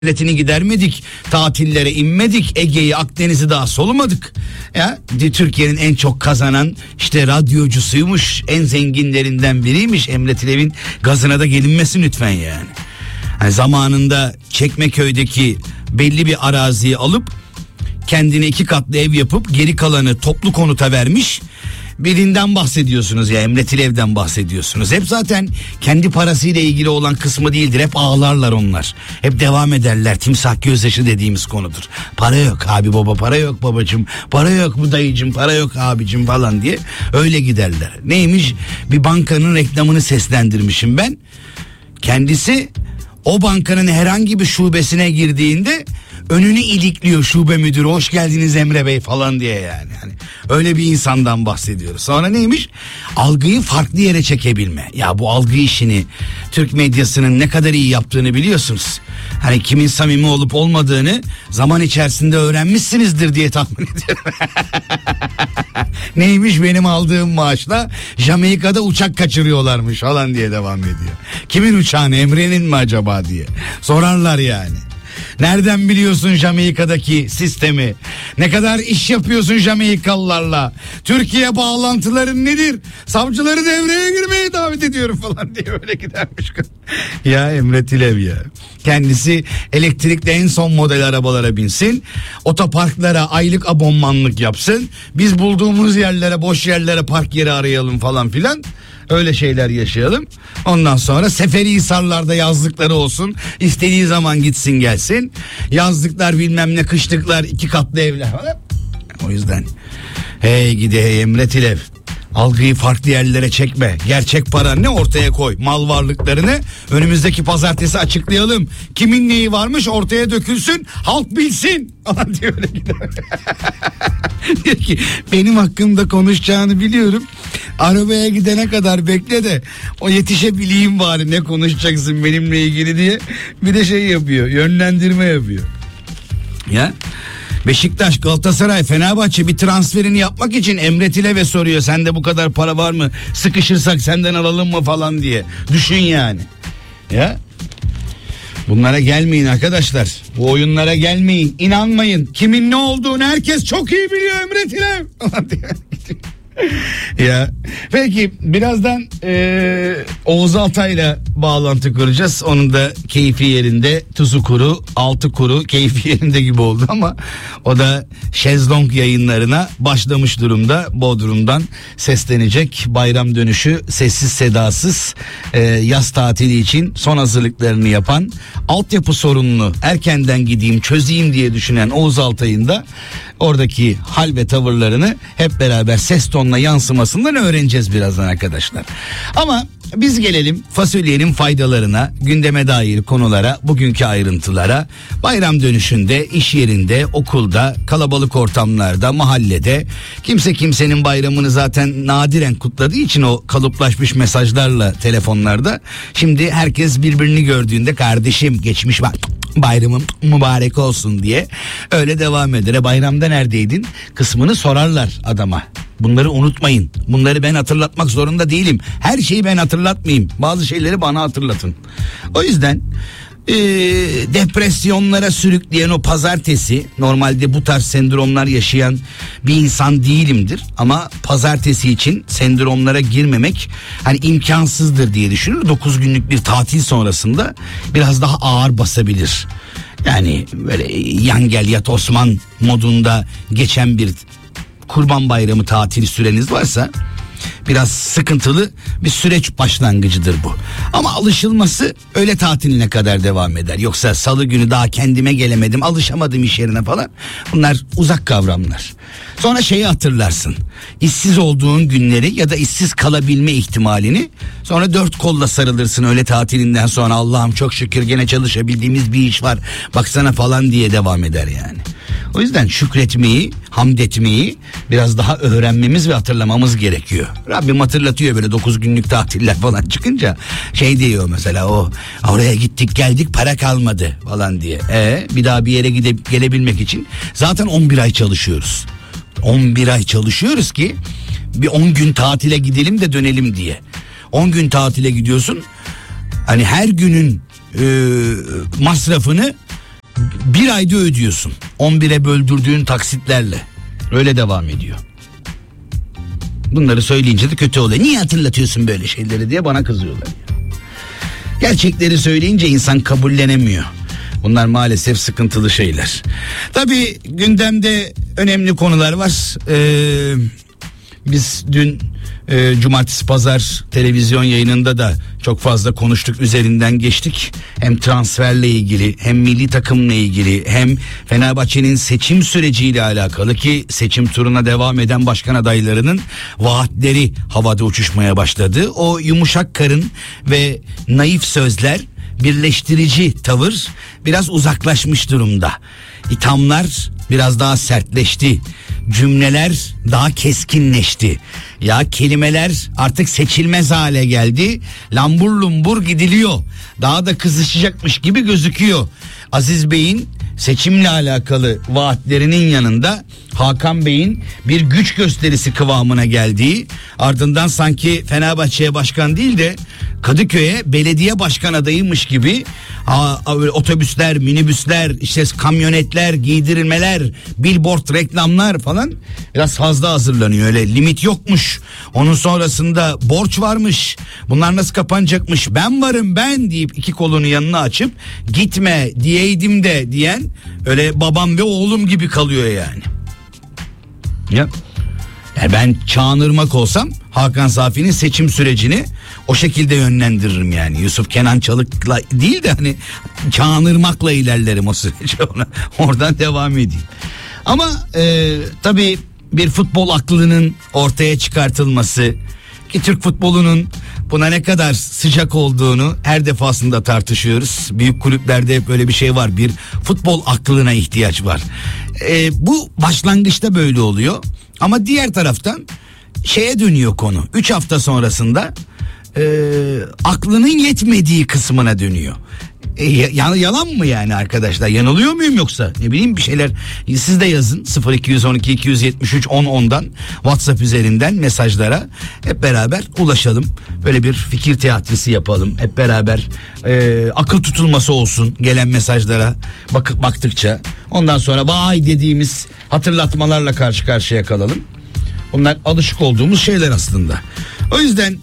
hasretini gidermedik, tatillere inmedik, Ege'yi, Akdeniz'i daha solumadık. Ya Türkiye'nin en çok kazanan işte radyocusuymuş, en zenginlerinden biriymiş. Emre Tilev'in gazına da gelinmesin lütfen yani. Yani zamanında Çekmeköy'deki belli bir araziyi alıp kendine 2 katlı ev yapıp geri kalanı toplu konuta vermiş. Birinden bahsediyorsunuz ya, Emre Tilev'den bahsediyorsunuz. Hep zaten kendi parasıyla ilgili olan kısmı değildir. Hep ağlarlar onlar. Hep devam ederler. Timsah gözyaşı dediğimiz konudur. Para yok abi baba, para yok babacığım, para yok bu dayıcım, para yok abicim falan diye öyle giderler. Neymiş? Bir bankanın reklamını seslendirmişim ben. Kendisi o bankanın herhangi bir şubesine girdiğinde önünü ilikliyor şube müdürü, hoş geldiniz Emre Bey falan diye yani. Hani öyle bir insandan bahsediyoruz. Sonra neymiş? Algıyı farklı yere çekebilme. Ya bu algı işini Türk medyasının ne kadar iyi yaptığını biliyorsunuz. Hani kimin samimi olup olmadığını zaman içerisinde öğrenmişsinizdir diye tahmin ediyorum. Neymiş? Benim aldığım maaşla Jamaika'da uçak kaçırıyorlarmış falan diye devam ediyor. Kimin uçağını, Emre'nin mi acaba diye sorarlar yani. Nereden biliyorsun Jamaika'daki sistemi? Ne kadar iş yapıyorsun Jamaikalılarla? Türkiye bağlantıların nedir? Savcıları devreye girmeye davet ediyorum falan diye öyle gidermiş. Ya Emre Tilev ya. Kendisi elektrikli en son model arabalara binsin. Otoparklara aylık abonmanlık yapsın. Biz bulduğumuz yerlere, boş yerlere park yeri arayalım falan filan. Öyle şeyler yaşayalım. Ondan sonra Seferihisar'larda yazlıkları olsun. İstediği zaman gitsin gelsin. Yazlıklar bilmem ne, kışlıklar, 2 katlı evler falan. O yüzden hey gidi hey Emre Tilev. Algıyı farklı yerlere çekme. Gerçek para ne ortaya koy. Mal varlıklarını önümüzdeki pazartesi açıklayalım. Kimin neyi varmış ortaya dökülsün. Halk bilsin. Falan diye öyle gider. Diyor ki benim hakkımda konuşacağını biliyorum. Arabaya gidene kadar bekle de o yetişebileyim bari, ne konuşacaksın benimle ilgili diye. Bir de şey yapıyor, yönlendirme yapıyor. Ya Beşiktaş, Galatasaray, Fenerbahçe bir transferini yapmak için Emre Tilev'e soruyor. Sende bu kadar para var mı? Sıkışırsak senden alalım mı falan diye. Düşün yani. Ya bunlara gelmeyin arkadaşlar. Bu oyunlara gelmeyin. İnanmayın. Kimin ne olduğunu herkes çok iyi biliyor Emre Tilev. Ya peki birazdan Oğuz Altay'la bağlantı kuracağız. Onun da keyfi yerinde, tuzu kuru, altı kuru, keyfi yerinde gibi oldu ama o da şezlong yayınlarına başlamış durumda. Bodrum'dan seslenecek. Bayram dönüşü sessiz sedasız yaz tatili için son hazırlıklarını yapan, altyapı sorununu erkenden gideyim çözeyim diye düşünen Oğuz Altay'ın da oradaki hal ve tavırlarını hep beraber ses tonla yansımasından öğreneceğiz birazdan arkadaşlar. Ama biz gelelim fasulyenin faydalarına, gündeme dair konulara, bugünkü ayrıntılara. Bayram dönüşünde, iş yerinde, okulda, kalabalık ortamlarda, mahallede kimse kimsenin bayramını zaten nadiren kutladığı için o kalıplaşmış mesajlarla telefonlarda. Şimdi herkes birbirini gördüğünde kardeşim geçmiş bayramın mübarek olsun diye öyle devam eder. Bayramda neredeydin kısmını sorarlar adama. Bunları unutmayın. Bunları ben hatırlatmak zorunda değilim. Her şeyi ben hatırlatmayayım. Bazı şeyleri bana hatırlatın. O yüzden depresyonlara sürükleyen o pazartesi, normalde bu tarz sendromlar yaşayan bir insan değilimdir ama pazartesi için sendromlara girmemek hani imkansızdır diye düşünür. 9 günlük bir tatil sonrasında biraz daha ağır basabilir. Yani böyle yan gel yat Osman modunda geçen bir Kurban Bayramı tatili süreniz varsa biraz sıkıntılı bir süreç başlangıcıdır bu. Ama alışılması öğle tatiline kadar devam eder. Yoksa salı günü daha kendime gelemedim, alışamadım iş yerine falan. Bunlar uzak kavramlar. Sonra şeyi hatırlarsın. İşsiz olduğun günleri ya da işsiz kalabilme ihtimalini, sonra 4 kolla sarılırsın öğle tatilinden sonra. Allah'ım çok şükür gene çalışabildiğimiz bir iş var baksana falan diye devam eder yani. O yüzden şükretmeyi, hamd etmeyi biraz daha öğrenmemiz ve hatırlamamız gerekiyor. Rabbim hatırlatıyor böyle 9 günlük tatiller falan çıkınca, şey diyor mesela, o oraya gittik geldik para kalmadı falan diye. Bir daha bir yere gidip gelebilmek için zaten 11 ay çalışıyoruz. 11 ay çalışıyoruz ki bir 10 gün tatile gidelim de dönelim diye. 10 gün tatile gidiyorsun. Hani her günün masrafını bir ayda ödüyorsun. 11'e böldürdüğün taksitlerle. Öyle devam ediyor. Bunları söyleyince de kötü oluyor. Niye hatırlatıyorsun böyle şeyleri diye bana kızıyorlar. Gerçekleri söyleyince insan kabullenemiyor. Bunlar maalesef sıkıntılı şeyler. Tabii gündemde önemli konular var. Biz dün cumartesi pazar televizyon yayınında da çok fazla konuştuk, üzerinden geçtik. Hem transferle ilgili, hem milli takımla ilgili, hem Fenerbahçe'nin seçim süreciyle alakalı, ki seçim turuna devam eden başkan adaylarının vaatleri havada uçuşmaya başladı. O yumuşak karın ve naif sözler, birleştirici tavır biraz uzaklaşmış durumda. İthamlar biraz daha sertleşti. Cümleler daha keskinleşti. Ya kelimeler artık seçilmez hale geldi. Lambur lumbur gidiliyor. Daha da kızışacakmış gibi gözüküyor. Aziz Bey'in seçimle alakalı vaatlerinin yanında Hakan Bey'in bir güç gösterisi kıvamına geldiği, ardından sanki Fenerbahçe'ye başkan değil de Kadıköy'e belediye başkan adayıymış gibi otobüsler, minibüsler, işte kamyonetler, giydirilmeler, billboard, reklamlar falan biraz fazla hazırlanıyor. Öyle limit yokmuş. Onun sonrasında borç varmış. Bunlar nasıl kapanacakmış? Ben varım ben deyip iki kolunu yanına açıp gitme diyeydim de diyen öyle babam ve oğlum gibi kalıyor yani. Ya. Yani ben Çağınırmak olsam Hakan Safi'nin seçim sürecini o şekilde yönlendiririm yani. Yusuf Kenan Çalık'la değil de hani Çağınırmak'la ilerlerim o sürece. Oradan devam edeyim. Ama tabii bir futbol aklının ortaya çıkartılması, ki Türk futbolunun buna ne kadar sıcak olduğunu her defasında tartışıyoruz. Büyük kulüplerde hep böyle bir şey var. Bir futbol aklına ihtiyaç var. Bu başlangıçta böyle oluyor. Ama diğer taraftan şeye dönüyor konu. 3 hafta sonrasında aklının yetmediği kısmına dönüyor. Yalan mı yani arkadaşlar? Yanılıyor muyum yoksa? Ne bileyim bir şeyler. Siz de yazın 0212 273 1010'dan WhatsApp üzerinden mesajlara hep beraber ulaşalım. Böyle bir fikir tiyatrosu yapalım. Hep beraber akıl tutulması olsun gelen mesajlara baktıkça. Ondan sonra vay dediğimiz hatırlatmalarla karşı karşıya kalalım. Bunlar alışık olduğumuz şeyler aslında. O yüzden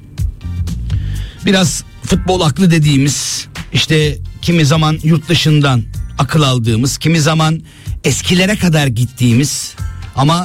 biraz futbol aklı dediğimiz, işte kimi zaman yurt dışından akıl aldığımız, kimi zaman eskilere kadar gittiğimiz ama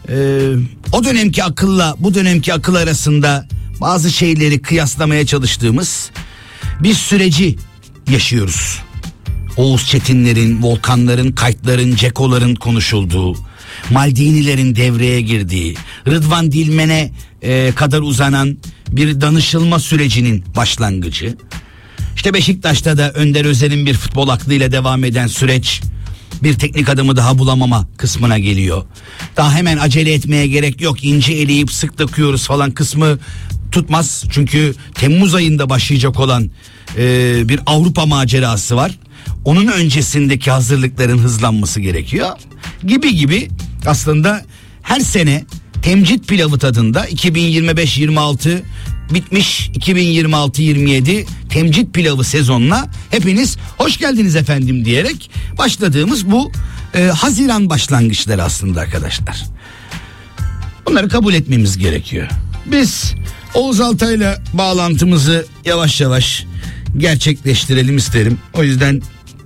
o dönemki akılla bu dönemki akıl arasında bazı şeyleri kıyaslamaya çalıştığımız bir süreci yaşıyoruz. Oğuz Çetinlerin, Volkanların, Kaytların, Cekoların konuşulduğu, Maldinilerin devreye girdiği, Rıdvan Dilmen'e kadar uzanan bir danışılma sürecinin başlangıcı. İşte Beşiktaş'ta da Önder Özel'in bir futbol aklıyla devam eden süreç bir teknik adamı daha bulamama kısmına geliyor. Daha hemen acele etmeye gerek yok, ince eleyip sık takıyoruz falan kısmı tutmaz. Çünkü Temmuz ayında başlayacak olan bir Avrupa macerası var. Onun öncesindeki hazırlıkların hızlanması gerekiyor. Gibi aslında her sene temcit pilavı tadında 2025-26 bitmiş, 2026-27 temcit pilavı sezonuna hepiniz hoş geldiniz efendim diyerek başladığımız bu Haziran başlangıçları aslında arkadaşlar. Bunları kabul etmemiz gerekiyor. Biz Oğuz Altay'la bağlantımızı yavaş yavaş gerçekleştirelim isterim. O yüzden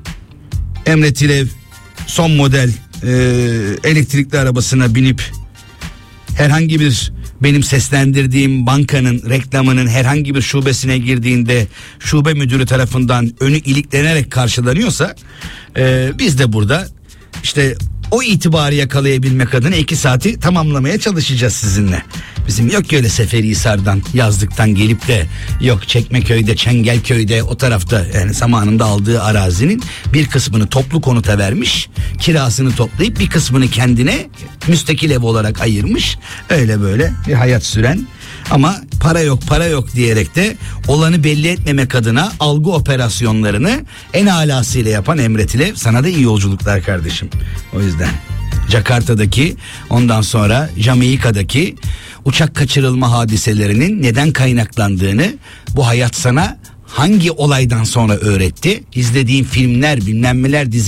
Emre Tilev son model elektrikli arabasına binip herhangi bir benim seslendirdiğim bankanın reklamının herhangi bir şubesine girdiğinde şube müdürü tarafından önü iliklenerek karşılanıyorsa biz de burada işte o itibarı yakalayabilmek adına 2 saati tamamlamaya çalışacağız sizinle. Bizim yok ki öyle Seferihisar'dan yazlıktan gelip de yok Çekmeköy'de, Çengelköy'de o tarafta yani zamanında aldığı arazinin bir kısmını toplu konuta vermiş, kirasını toplayıp bir kısmını kendine müstakil ev olarak ayırmış, öyle böyle bir hayat süren ama para yok diyerek de olanı belli etmemek adına algı operasyonlarını en alasıyla yapan Emre Tilev, sana da iyi yolculuklar kardeşim. O yüzden Jakarta'daki, ondan sonra Jamaika'daki uçak kaçırılma hadiselerinin neden kaynaklandığını bu hayat sana hangi olaydan sonra öğretti? İzlediğin filmler, bilmem neler, dizi